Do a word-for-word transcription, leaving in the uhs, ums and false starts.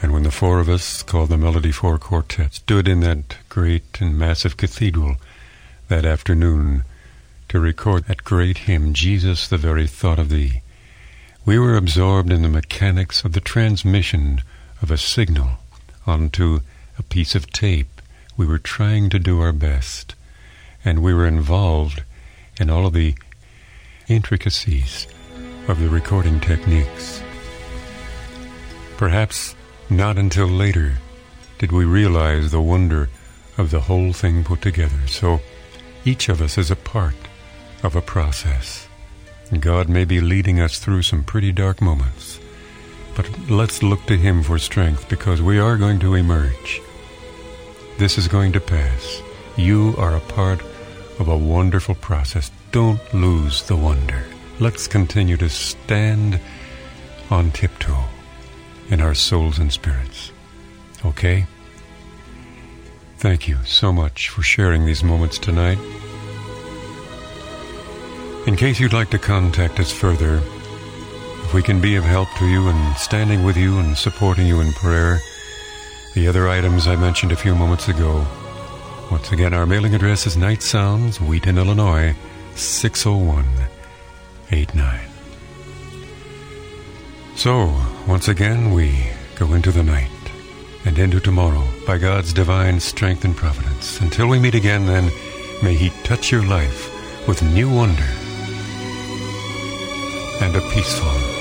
And when the four of us, called the Melody Four Quartet, stood in that great and massive cathedral that afternoon to record that great hymn, Jesus, the Very Thought of Thee, we were absorbed in the mechanics of the transmission of a signal onto a piece of tape. We were trying to do our best, and we were involved in all of the intricacies of the recording techniques. Perhaps not until later did we realize the wonder of the whole thing put together. So each of us is a part of a process. God may be leading us through some pretty dark moments, but let's look to Him for strength, because we are going to emerge. This is going to pass. You are a part of a wonderful process. Don't lose the wonder. Let's continue to stand on tiptoe in our souls and spirits. Okay? Thank you so much for sharing these moments tonight. In case you'd like to contact us further, if we can be of help to you and standing with you and supporting you in prayer, the other items I mentioned a few moments ago. Once again, our mailing address is Night Sounds, Wheaton, Illinois, six oh one eight nine. So, once again, we go into the night and into tomorrow by God's divine strength and providence. Until we meet again, then, may He touch your life with new wonder and a peaceful